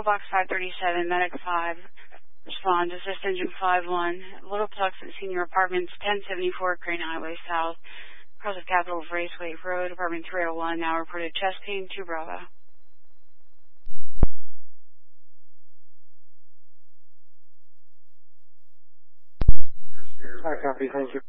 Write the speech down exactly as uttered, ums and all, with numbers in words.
Box five thirty-seven, Medic five. Respond, assist engine five one. Little Plex at Senior Apartments, ten seventy-four Crane Highway South. Across the Capitol of Raceway Road, Apartment three oh one. Now reported chest pain, two Bravo. Hi, copy. Thank you.